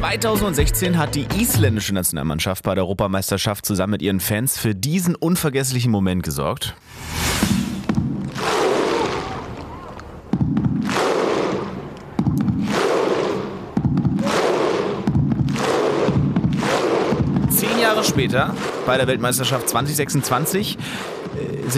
2016 hat die isländische Nationalmannschaft bei der Europameisterschaft zusammen mit ihren Fans für diesen unvergesslichen Moment gesorgt. Zehn Jahre später, bei der Weltmeisterschaft 2026,